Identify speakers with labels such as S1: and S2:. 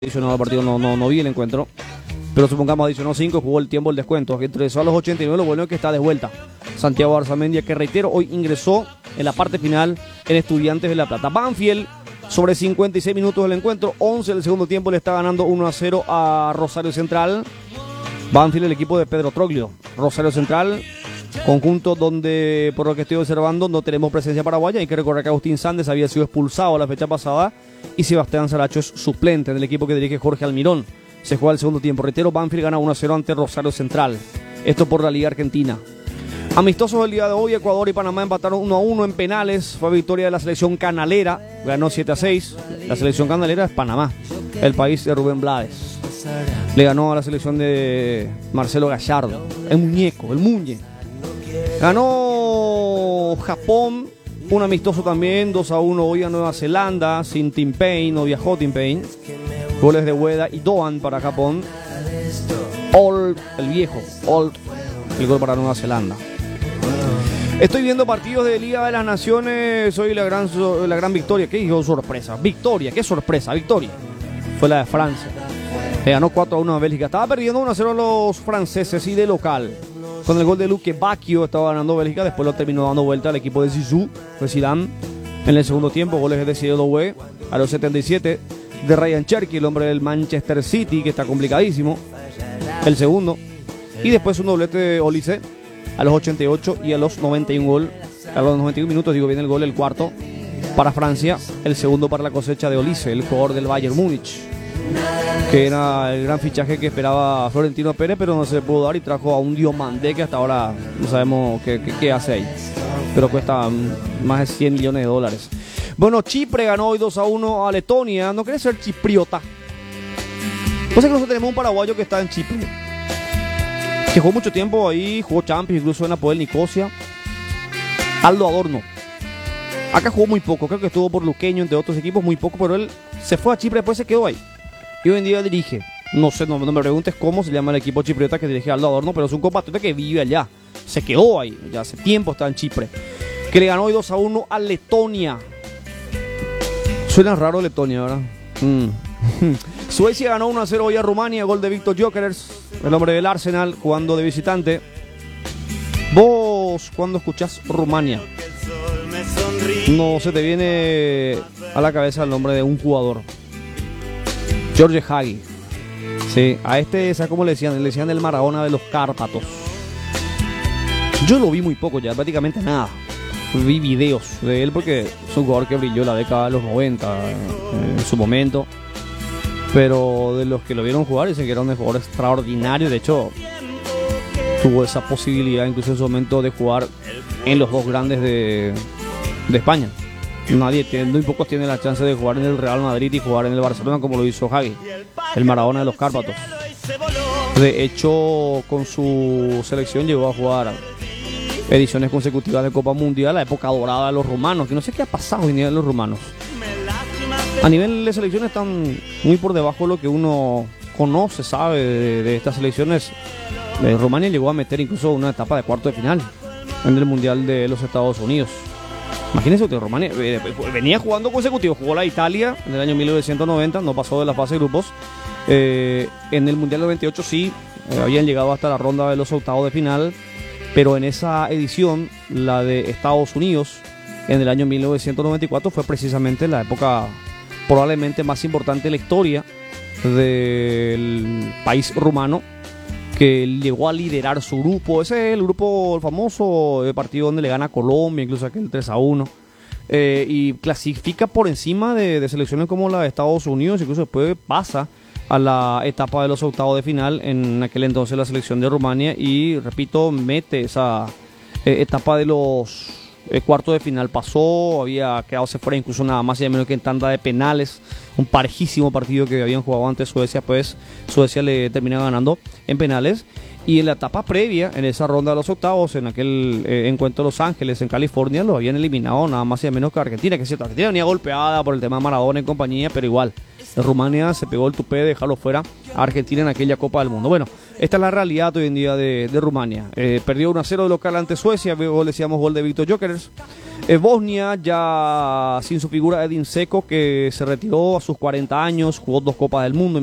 S1: Adicionado al partido, no vi el encuentro, pero supongamos adicionó 5, jugó el tiempo el descuento, que ingresó a los 89, lo bueno es que está de vuelta Santiago Arzamendia, que reitero, hoy ingresó en la parte final en Estudiantes de La Plata. Banfield, sobre 56 minutos del encuentro, 11 del segundo tiempo, le está ganando 1-0 a Rosario Central. Banfield, el equipo de Pedro Troglio. Rosario Central, conjunto donde, por lo que estoy observando, no tenemos presencia paraguaya. Hay que recordar que Agustín Sández había sido expulsado la fecha pasada y Sebastián Saracho es suplente del equipo que dirige Jorge Almirón. Se juega el segundo tiempo. Reitero, Banfield gana 1-0 ante Rosario Central. Esto por la Liga Argentina. Amistosos del día de hoy, Ecuador y Panamá empataron 1-1 en penales. Fue victoria de la selección canalera, ganó 7-6. La selección canalera es Panamá, el país de Rubén Blades. Le ganó a la selección de Marcelo Gallardo, el muñeco, el muñe. Ganó Japón, un amistoso también, 2-1 hoy a Nueva Zelanda, sin Tim Payne, no viajó Tim Payne. Goles de Ueda y Doan para Japón. Old, el viejo, Old, el gol para Nueva Zelanda. Estoy viendo partidos de Liga de las Naciones, hoy la gran victoria. ¿Qué dijo? Sorpresa, victoria, qué sorpresa, victoria. Fue la de Francia. Le ganó 4-1 a Bélgica. Estaba perdiendo 1-0 los franceses y de local. Con el gol de Luque Bacchio estaba ganando Bélgica. Después lo terminó dando vuelta al equipo de Zizou, de Zidane. En el segundo tiempo, goles de Ciro Doué a los 77. De Ryan Cherky, el hombre del Manchester City, que está complicadísimo. El segundo. Y después un doblete de Olise a los 88 y a los 91 a los 91 minutos, viene el gol, el cuarto para Francia. El segundo para la cosecha de Olise, el jugador del Bayern Múnich, que era el gran fichaje que esperaba Florentino Pérez, pero no se pudo dar y trajo a un Diomandé que hasta ahora no sabemos qué hace ahí, pero cuesta más de 100 millones de dólares. Bueno, Chipre ganó hoy 2-1 a Letonia. No quiere ser chipriota. No sé que nosotros tenemos un paraguayo que está en Chipre, que jugó mucho tiempo ahí, jugó Champions, incluso en Apoel Nicosia. Aldo Adorno. Acá jugó muy poco, creo que estuvo por Luqueño, entre otros equipos, muy poco, pero él se fue a Chipre, después se quedó ahí. Y hoy en día dirige, no sé, no me preguntes cómo se llama el equipo chipriota que dirige Aldo Adorno, pero es un compatriota que vive allá, se quedó ahí, ya hace tiempo está en Chipre. Que le ganó hoy 2-1 a Letonia. Suena raro Letonia, ¿verdad? Suecia ganó 1-0 hoy a Rumania, gol de Víctor Gyökeres, el hombre del Arsenal, jugando de visitante. Vos, cuando escuchás Rumania, no se te viene a la cabeza el nombre de un jugador. George Hagi. Sí, a este, ¿sabes cómo le decían? Le decían el Maradona de los Cárpatos. Yo lo vi muy poco ya, prácticamente nada. Vi videos de él porque es un jugador que brilló la década de los 90 en su momento. Pero de los que lo vieron jugar dicen que era un jugador extraordinario. De hecho, tuvo esa posibilidad incluso en su momento de jugar en los dos grandes de España. Muy pocos tienen la chance de jugar en el Real Madrid y jugar en el Barcelona como lo hizo Hagi, el Maradona de los Cárpatos. De hecho, con su selección llegó a jugar ediciones consecutivas de Copa Mundial, la época dorada de los rumanos, que no sé qué ha pasado hoy en día de los rumanos. A nivel de selecciones están muy por debajo de lo que uno conoce, sabe de estas selecciones. Rumania llegó a meter incluso una etapa de cuarto de final en el Mundial de los Estados Unidos. Imagínense usted, Rumania venía jugando consecutivo, jugó la Italia en el año 1990, no pasó de la fase de grupos. En el Mundial del 98 sí, habían llegado hasta la ronda de los octavos de final, pero en esa edición, la de Estados Unidos, en el año 1994, fue precisamente la época probablemente más importante de la historia del país rumano, que llegó a liderar su grupo. Ese es el grupo, el famoso partido donde le gana a Colombia, incluso aquel 3-1, y clasifica por encima de selecciones como la de Estados Unidos, incluso después pasa a la etapa de los octavos de final, en aquel entonces la selección de Rumania, y repito, mete esa etapa de los cuartos de final. Pasó, había quedado fuera incluso nada más y menos que en tanda de penales, un parejísimo partido que habían jugado antes Suecia, pues Suecia le termina ganando en penales. Y en la etapa previa, en esa ronda de los octavos, en aquel encuentro de Los Ángeles, en California, lo habían eliminado nada más y menos que Argentina, que es cierto, Argentina venía golpeada por el tema de Maradona y compañía, pero igual Rumania se pegó el tupé de dejarlo fuera a Argentina en aquella Copa del Mundo. Bueno, esta es la realidad hoy en día de Rumania. Perdió 1-0 de local ante Suecia, luego le decíamos gol de Víctor Gyökeres. Bosnia ya sin su figura Edin Dzeko, que se retiró a sus 40 años, jugó 2 Copas del Mundo.